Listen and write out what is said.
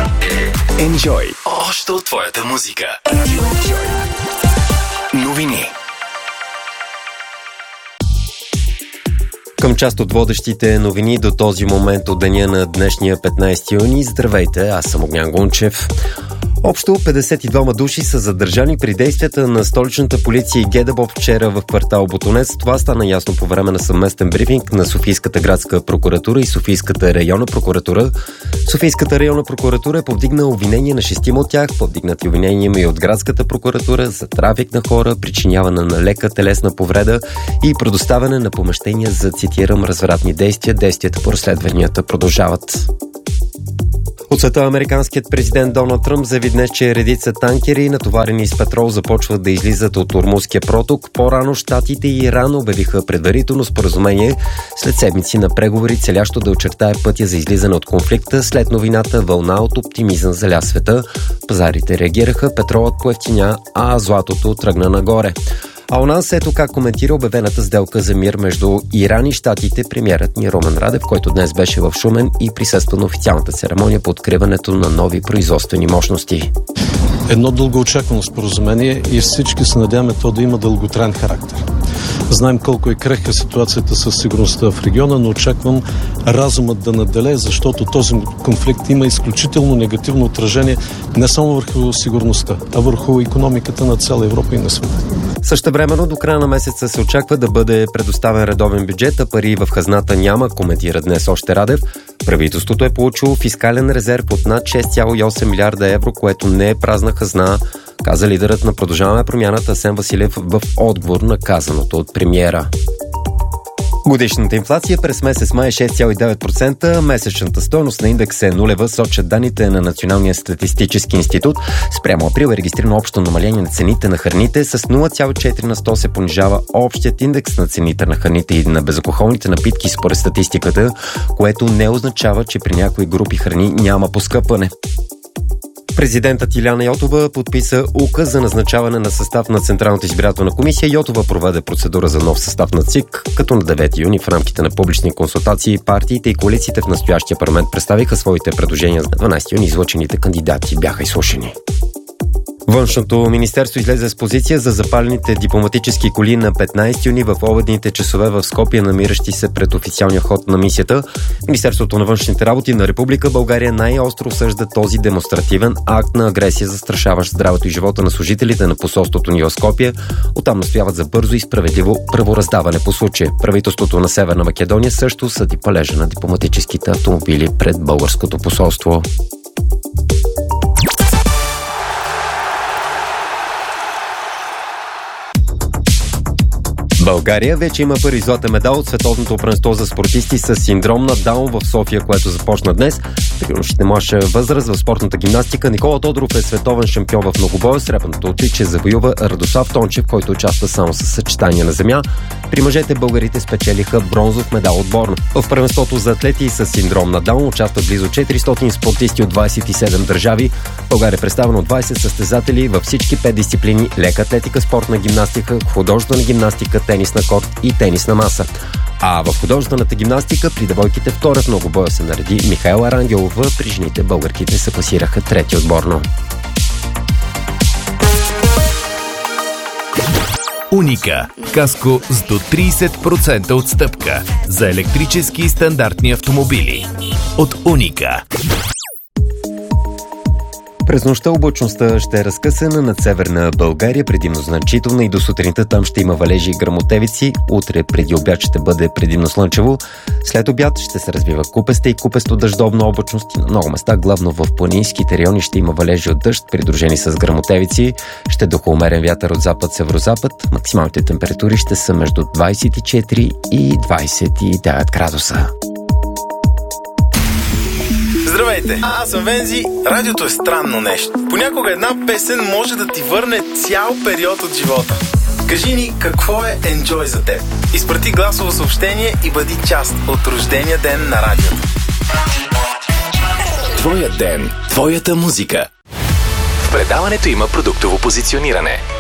Enjoy. Още от твоята музика. Новини. Към част от водещите новини до този момент от деня на днешния 15 юни. Здравейте, аз съм Огнян Гунчев. Общо 52 души са задържани при действията на столичната полиция и ГДБОП вчера в квартал Ботунец. Това стана ясно по време на съвместен брифинг на Софийската градска прокуратура и Софийската районна прокуратура. Софийската районна прокуратура е повдигнала обвинение на 6 от тях, повдигнати обвинения и от градската прокуратура за трафик на хора, причиняване на лека телесна повреда и предоставяне на помещения за, цитирам, развратни действия. Действията по разследванията продължават. От света американският президент Доналд Тръмп заяви днес, че редица танкери, натоварени с петрол, започват да излизат от Ормузския проток. По-рано Щатите и Иран обявиха предварително споразумение след седмици на преговори, целящо да очертае пътя за излизане от конфликта. След новината вълна от оптимизъм заля света. Пазарите реагираха, петролът поевтиня, а златото тръгна нагоре. А у нас ето как коментира обявената сделка за мир между Иран и Щатите премиерът ни Румен Радев, който днес беше в Шумен и присъства на официалната церемония по откриването на нови производствени мощности. Едно дългоочаквано споразумение и всички се надяваме то да има дълготраен характер. Знаем колко е крехка ситуацията със сигурността в региона, но очаквам разумът да наделее, защото този конфликт има изключително негативно отражение не само върху сигурността, а върху икономиката на цяла Европа и на света. Същевременно до края на месеца се очаква да бъде предоставен редовен бюджет, а пари в хазната няма, коментира днес още Радев. Правителството е получило фискален резерв от над 6,8 милиарда евро, което не е празна хазна, каза лидерът на Продължаваме промяната Асен Василев в отговор на казаното от премиера. Годишната инфлация през месец май е 6,9%, месечната стойност на индекс е нулева, сочат данните на Националния статистически институт. Спрямо април е регистрирано общо намаление на цените на храните, с 0,4 на 100 се понижава общият индекс на цените на храните и на безалкохолните напитки според статистиката, което не означава, че при някои групи храни няма поскъпване. Президентът Илияна Йотова подписа указ за назначаване на състав на Централната избирателна комисия. Йотова проведе процедура за нов състав на ЦИК, като на 9 юни в рамките на публични консултации партиите и коалициите в настоящия парламент представиха своите предложения. На 12 юни излъчените кандидати бяха изслушани. Външното министерство излезе с позиция за запалените дипломатически коли на 15 юни в обедните часове в Скопие, намиращи се пред официалния ход на мисията. Министерството на външните работи на Република България най-остро осъжда този демонстративен акт на агресия, застрашаващ здравето и живота на служителите на посолството ни в Скопие. Оттам настояват за бързо и справедливо правораздаване по случая. Правителството на Северна Македония също съди палежа на дипломатическите автомобили пред българското посолство. България вече има първи златен медал от световното първенство за спортисти с синдром на Даун в София, което започна днес. При юношите младша възраст в спортната гимнастика Никола Тодоров е световен шампион в многобоя. Сребърното отличие завоюва Радослав Тончев, който участва само с съчетание на земя. При мъжете българите спечелиха бронзов медал отборно. В първенството за атлети с синдром на Даун участват близо 400 спортисти от 27 държави. България е представена от 20 състезатели във всички 5 дисциплини: лека атлетика, спортна гимнастика, художествена гимнастика, тенис на корт и тенис на маса. А в художествената гимнастика при девойките втора в многобоя се нареди Михаела Рангелова, при жените българките се класираха трети отборно. Уника. Каско с до 30% отстъпка за електрически и стандартни автомобили. От Уника. През нощта облачността ще е разкъсана над северна България, предимно значителна, и до сутринта там ще има валежи и гръмотевици. Утре преди обяд ще бъде предимно слънчево. След обяд ще се развива купеста и купесто дъждовна облачност. На много места, главно в планинските райони, ще има валежи от дъжд, придружени с гръмотевици. Ще духа умерен вятър от запад-северозапад. Максималните температури ще са между 24 и 29 градуса. Здравейте, аз съм Вензи. Радиото е странно нещо. Понякога една песен може да ти върне цял период от живота. Кажи ни какво е Enjoy за теб. Изпрати гласово съобщение и бъди част от рождения ден на радиото. Твоят ден, твоята музика. В предаването има продуктово позициониране.